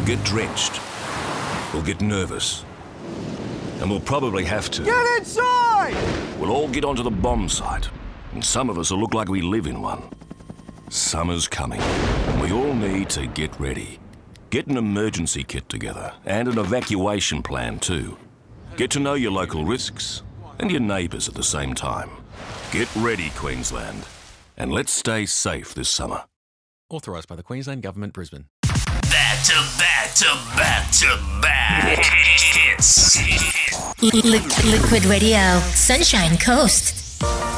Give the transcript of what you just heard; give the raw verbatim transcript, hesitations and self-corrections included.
get drenched. We'll get nervous. And we'll probably have to... Get inside! We'll all get onto the bomb site. And some of us will look like we live in one. Summer's coming, and we all need to get ready. Get an emergency kit together, and an evacuation plan too. Get to know your local risks, and your neighbours at the same time. Get ready, Queensland. And let's stay safe this summer. Authorised by the Queensland Government, Brisbane. Back to back to back to back. Hits. Liquid Radio, Sunshine Coast.